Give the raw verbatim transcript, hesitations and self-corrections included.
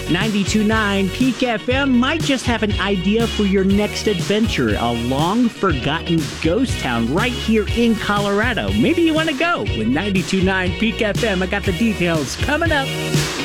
ninety-two point nine Peak F M might just have an idea for your next adventure, a long-forgotten ghost town right here in Colorado. Maybe you want to go with ninety-two point nine Peak F M. I got the details coming up.